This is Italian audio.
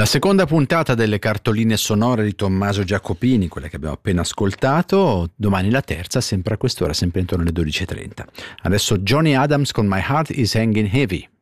La seconda puntata delle cartoline sonore di Tommaso Giacopini, quelle che abbiamo appena ascoltato, domani la terza, sempre a quest'ora, sempre intorno alle 12:30. Adesso Johnny Adams con My Heart is Hanging Heavy.